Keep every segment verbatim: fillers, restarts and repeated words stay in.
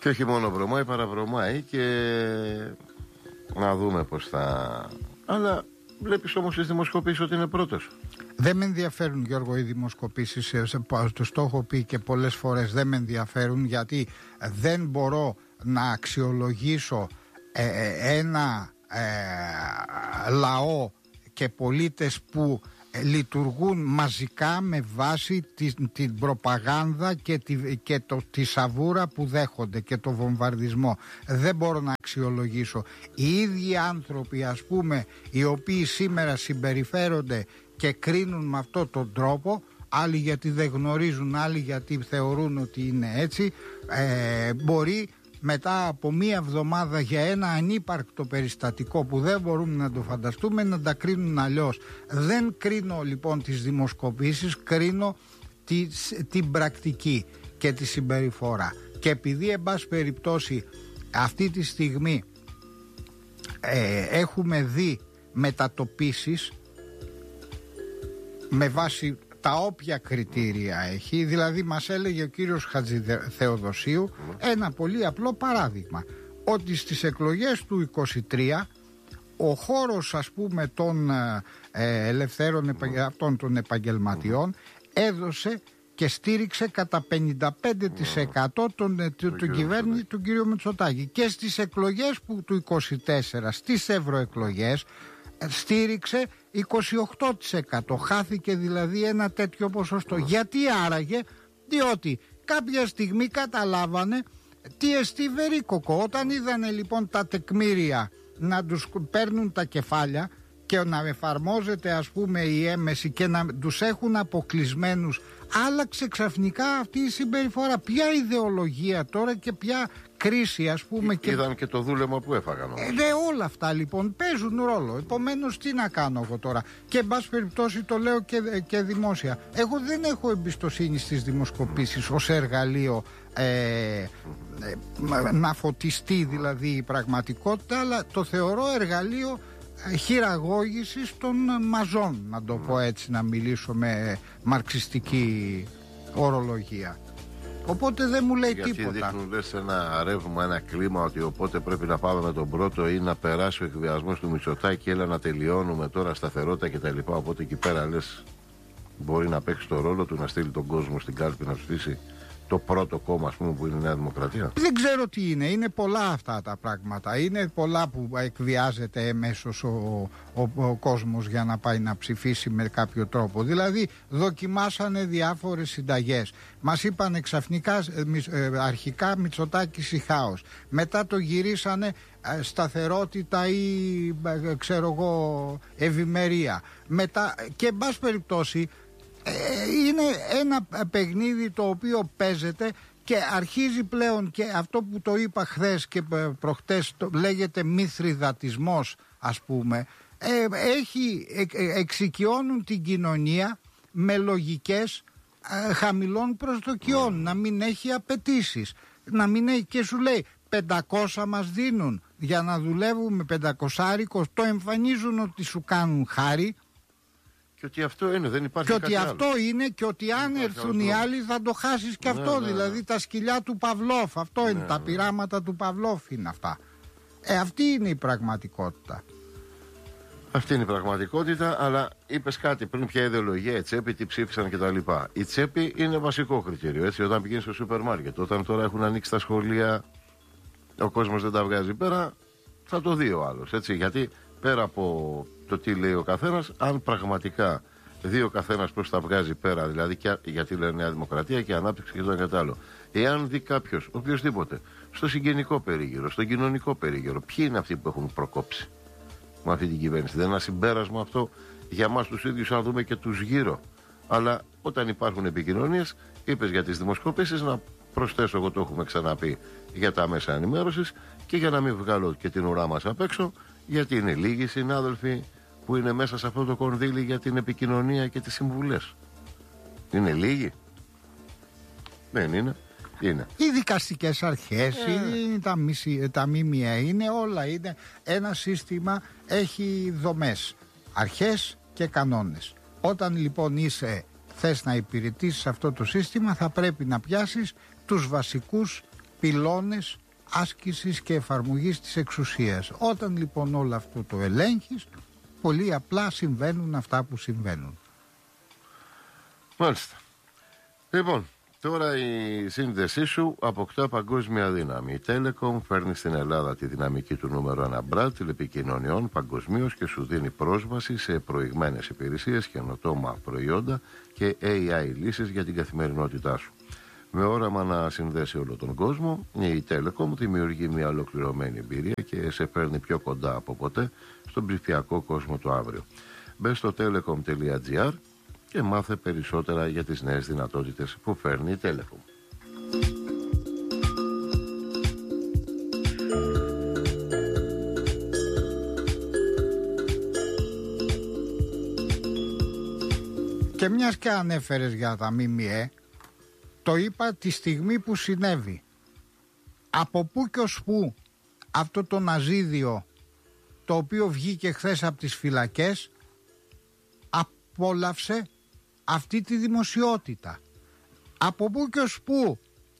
Και όχι μόνο βρωμάει, παραβρωμάει και να δούμε πώς θα... Αλλά βλέπεις όμως στις δημοσκοπήσεις ότι είναι πρώτος. Δεν με ενδιαφέρουν, Γιώργο, οι δημοσκοπήσεις. Το έχω πει και πολλές φορές, δεν με ενδιαφέρουν, γιατί δεν μπορώ να αξιολογήσω ε, ένα ε, λαό και πολίτες που λειτουργούν μαζικά με βάση την, την προπαγάνδα και, τη, και το, τη σαβούρα που δέχονται και το βομβαρδισμό. Δεν μπορώ να αξιολογήσω. Οι ίδιοι άνθρωποι, ας πούμε, οι οποίοι σήμερα συμπεριφέρονται και κρίνουν με αυτόν τον τρόπο, άλλοι γιατί δεν γνωρίζουν, άλλοι γιατί θεωρούν ότι είναι έτσι, ε, μπορεί μετά από μία εβδομάδα για ένα ανύπαρκτο περιστατικό που δεν μπορούμε να το φανταστούμε να τα κρίνουν αλλιώς. Δεν κρίνω λοιπόν τις δημοσκοπήσεις, κρίνω τη, την πρακτική και τη συμπεριφορά. Και επειδή εν πάση περιπτώσει αυτή τη στιγμή ε, έχουμε δει μετατοπίσεις με βάση τα όποια κριτήρια έχει, δηλαδή μας έλεγε ο κύριος Χατζηθεοδοσίου ένα πολύ απλό παράδειγμα, ότι στις εκλογές του είκοσι τρία ο χώρος, ας πούμε, των ε, ελευθέρων αυτών των επαγγελματιών έδωσε και στήριξε κατά πενήντα πέντε τοις εκατό τον, τον, τον, τον κυβέρνηση του κ. Μητσοτάκη. Και στις εκλογές που, του είκοσι τέσσερα, στις ευρωεκλογές, στήριξε είκοσι οκτώ τοις εκατό. Χάθηκε δηλαδή ένα τέτοιο ποσοστό. Γιατί άραγε? Διότι κάποια στιγμή καταλάβανε τι εστί βερίκοκο. Όταν είδανε λοιπόν τα τεκμήρια να τους παίρνουν τα κεφάλια και να εφαρμόζεται, ας πούμε, η έμεση και να τους έχουν αποκλεισμένους, άλλαξε ξαφνικά αυτή η συμπεριφορά. Ποια ιδεολογία τώρα και ποια κρίση, ας πούμε. Και... Είδαν και το δούλεμα που έφαγαν. Ε, ναι, όλα αυτά λοιπόν παίζουν ρόλο. Επομένως, τι να κάνω εγώ τώρα? Και εν πάση περιπτώσει το λέω και, και δημόσια. Εγώ δεν έχω εμπιστοσύνη στις δημοσκοπήσεις ως εργαλείο ε, ε, να φωτιστεί δηλαδή η πραγματικότητα, αλλά το θεωρώ εργαλείο χειραγώγησης των μαζών, να το πω έτσι, να μιλήσω με μαρξιστική ορολογία. Οπότε δεν μου λέει γιατί τίποτα. Γιατί δείχνουν λες ένα ρεύμα, ένα κλίμα, ότι οπότε πρέπει να πάμε με τον πρώτο ή να περάσει ο εκβιασμός του Μητσοτάκη, έλα να τελειώνουμε τώρα, σταθερότητα κτλ. Οπότε εκεί πέρα λες μπορεί να παίξει το ρόλο του, να στείλει τον κόσμο στην κάλπη να ψηφίσει το πρώτο κόμμα, ας πούμε, που είναι η Νέα Δημοκρατία. Δεν ξέρω τι είναι. Είναι πολλά αυτά τα πράγματα. Είναι πολλά που εκβιάζεται εμέσως ο, ο, ο κόσμος για να πάει να ψηφίσει με κάποιο τρόπο. Δηλαδή δοκιμάσανε διάφορες συνταγές. Μας είπανε ξαφνικά ε, αρχικά Μητσοτάκης ή χάος. Μετά το γυρίσανε ε, σταθερότητα ή ε, ξέρω εγώ ευημερία. Μετά και εν πάση περιπτώσει είναι ένα παιχνίδι το οποίο παίζεται και αρχίζει πλέον, και αυτό που το είπα χθες και προχτές, το λέγεται μηθριδατισμός, ας πούμε, ε, έχει, ε, εξοικειώνουν την κοινωνία με λογικές ε, χαμηλών προσδοκιών, να μην έχει απαιτήσεις, να μην έχει, και σου λέει πεντακόσια μας δίνουν για να δουλεύουμε, πεντακόσάρικο, το εμφανίζουν ότι σου κάνουν χάρη. Και ότι αυτό είναι, δεν υπάρχει και κάτι ότι άλλο. αυτό είναι, και ότι αν έρθουν οι άλλοι θα το χάσεις και ναι, αυτό. ναι. Δηλαδή τα σκυλιά του Παυλόφ. Αυτό ναι, είναι, ναι. τα πειράματα του Παυλόφ είναι αυτά. Ε, αυτή είναι η πραγματικότητα. Αυτή είναι η πραγματικότητα, αλλά είπες κάτι πριν, ποια ιδεολογία, η τσέπη, τι ψήφισαν κτλ. Η τσέπη είναι βασικό κριτήριο, έτσι, όταν πηγαίνεις στο σούπερ μάρκετ. Όταν τώρα έχουν ανοίξει τα σχολεία, ο κόσμος δεν τα βγάζει πέρα, θα το δει ο άλλος, έτσι. Γιατί πέρα από το τι λέει ο καθένας, αν πραγματικά δει ο καθένας πώς τα βγάζει πέρα, δηλαδή και, γιατί λένε Νέα Δημοκρατία και ανάπτυξη και το ένα κατάλληλο. Εάν δει κάποιος, οποιοδήποτε, στο συγγενικό περίγυρο, στο κοινωνικό περίγυρο, ποιοι είναι αυτοί που έχουν προκόψει με αυτή την κυβέρνηση? Δεν είναι ένα συμπέρασμα αυτό για μας τους ίδιους, να δούμε και τους γύρω? Αλλά όταν υπάρχουν επικοινωνίες, είπες για τις δημοσκοπήσεις, να προσθέσω, εγώ το έχουμε ξαναπεί, για τα μέσα ενημέρωσης, και για να μην βγάλω και την ουρά μας απ' έξω, γιατί είναι λίγοι συνάδελφοι που είναι μέσα σε αυτό το κονδύλι για την επικοινωνία και τις συμβουλές. Είναι λίγοι? Δεν είναι. Είναι. Οι δικαστικές αρχές, ε. είναι τα, μισή, τα ΜΜΕ, είναι όλα. Είναι ένα σύστημα, έχει δομές, αρχές και κανόνες. Όταν λοιπόν είσαι, θες να υπηρετήσεις αυτό το σύστημα, θα πρέπει να πιάσεις τους βασικούς πυλώνες άσκησης και εφαρμογής της εξουσίας. Όταν λοιπόν όλο αυτό το ελέγχεις, πολύ απλά συμβαίνουν αυτά που συμβαίνουν. Μάλιστα. Λοιπόν, τώρα η σύνδεσή σου αποκτά παγκόσμια δύναμη. Η Telecom φέρνει στην Ελλάδα τη δυναμική του νούμερο ένα μπραντ τηλεπικοινωνιών παγκοσμίως και σου δίνει πρόσβαση σε προηγμένες υπηρεσίες, καινοτόμα προϊόντα και έι άι λύσεις για την καθημερινότητά σου. Με όραμα να συνδέσει όλο τον κόσμο, η Telecom δημιουργεί μια ολοκληρωμένη εμπειρία και σε φέρνει πιο κοντά από ποτέ στον ψηφιακό κόσμο του αύριο. Μπες στο telecom τελεία gr και μάθε περισσότερα για τις νέες δυνατότητες που φέρνει η Telecom. Και μιας και ανέφερες για τα ΜΜΕ, το είπα τη στιγμή που συνέβη. Από πού και ως πού αυτό το ναζίδιο, το οποίο βγήκε χθες από τις φυλακές, απόλαυσε αυτή τη δημοσιότητα. Από πού και ως πού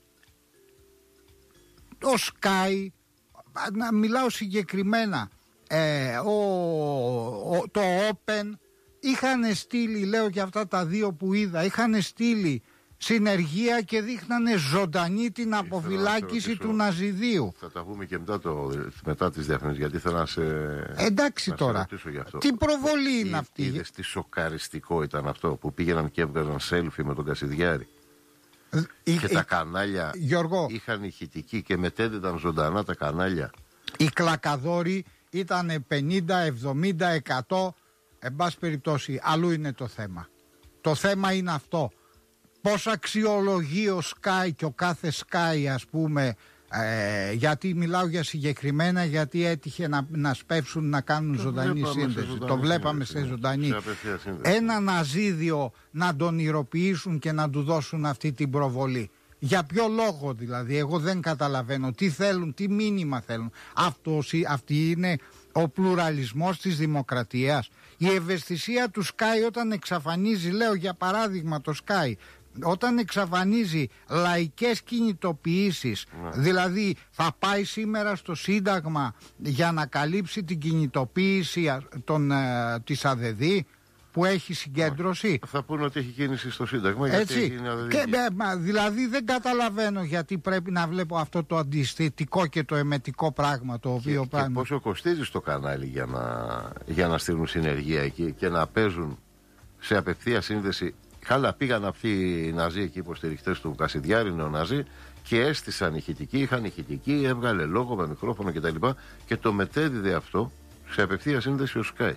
το Sky, να μιλάω συγκεκριμένα, ε, ο, ο, το Open, είχαν στείλει, λέω και αυτά τα δύο που είδα, είχαν στείλει συνεργεία και δείχνανε ζωντανή την αποφυλάκηση του ναζιδίου. Θα τα πούμε και μετά, το, μετά τις διαφημίσεις, γιατί θέλω να σε... Εντάξει να τώρα, σε τι προβολή είναι αυτή. Είδες τι σοκαριστικό ήταν αυτό που πήγαιναν και έβγαζαν selfie με τον Κασιδιάρη. Ε, και ε, τα κανάλια Γιώργο, είχαν ηχητική και μετέδιδαν ζωντανά τα κανάλια. Οι κλακαδόροι ήταν πενήντα, εβδομήντα, εκατό. Εν πάση περιπτώσει, αλλού είναι το θέμα. Το θέμα είναι αυτό. Πώς αξιολογεί ο Sky και ο κάθε Sky, ας πούμε, ε, γιατί μιλάω για συγκεκριμένα, γιατί έτυχε να, να σπεύσουν να κάνουν το ζωντανή σύνδεση. Ζωντανή το βλέπαμε σε ζωντανή. Σε ένα ναζίδιο να τον ηρωποιήσουν και να του δώσουν αυτή την προβολή. Για ποιο λόγο δηλαδή, εγώ δεν καταλαβαίνω τι θέλουν, τι μήνυμα θέλουν. Αυτός, αυτή είναι ο πλουραλισμός της δημοκρατίας. Η ευαισθησία του Sky όταν εξαφανίζει, λέω για παράδειγμα το Sky, όταν εξαφανίζει λαϊκές κινητοποιήσεις, ναι. Δηλαδή θα πάει σήμερα στο Σύνταγμα για να καλύψει την κινητοποίηση των, ε, της ΑΔΔ που έχει συγκέντρωση. Θα πούνε ότι έχει κίνηση στο Σύνταγμα. Έτσι. Γιατί είναι ΑΔΔ. Και, ε, δηλαδή δεν καταλαβαίνω γιατί πρέπει να βλέπω αυτό το αντισθετικό και το εμετικό πράγμα το οποίο και, πράγμα. Και πόσο κοστίζει στο κανάλι για να, για να στείλουν συνεργεία εκεί και να παίζουν σε απευθεία σύνδεση. Καλά, πήγαν αυτοί οι Ναζί εκεί, υποστηριχτές του Κασιδιάρη, νεοναζί, και έστησαν ηχητική, είχαν ηχητική, έβγαλε λόγο με μικρόφωνο κτλ. Και, και το μετέδιδε αυτό σε απευθεία σύνδεση ο Sky.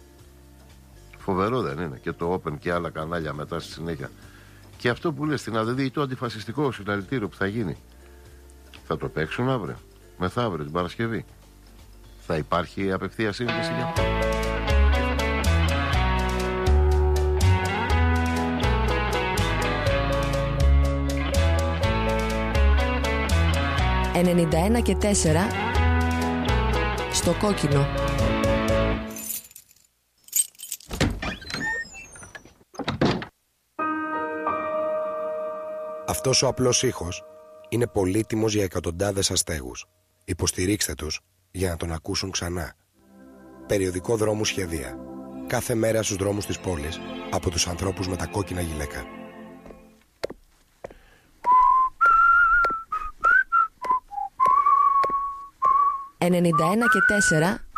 Φοβερό δεν είναι? Και το Open και άλλα κανάλια μετά στη συνέχεια. Και αυτό που λες στην ΑΔΔ, το αντιφασιστικό συλλαλητήριο που θα γίνει, θα το παίξουν αύριο, μεθαύριο, την Παρασκευή. Θα υπάρχει απευθεία σύνδεση για αυτό? ενενήντα ένα και τέσσερα στο κόκκινο. Αυτός ο απλός ήχος είναι πολύτιμος για εκατοντάδες αστέγους. Υποστηρίξτε τους για να τον ακούσουν ξανά. Περιοδικό Δρόμου Σχεδία. Κάθε μέρα στους δρόμους της πόλης από τους ανθρώπους με τα κόκκινα γυλαίκα. ενενήντα ένα και τέσσερα